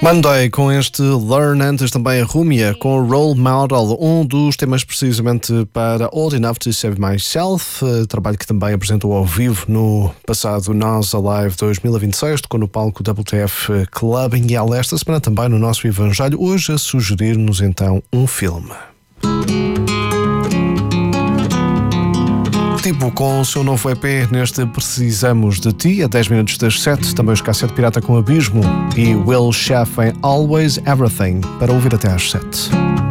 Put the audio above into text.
Monday com este Learn, antes também a Rumia com Role Model, um dos temas precisamente para Old Enough to Save Myself, trabalho que também apresentou ao vivo no passado Nós Alive 2026, tocou no palco WTF Clubbing e esta semana também no nosso Evangelho, hoje a sugerir-nos então um filme. Tipo com o seu novo EP neste Precisamos de Ti, a 10 minutos das 7, também os Cassete Pirata com Abismo e Will Sheff em Always Everything, para ouvir até às 7.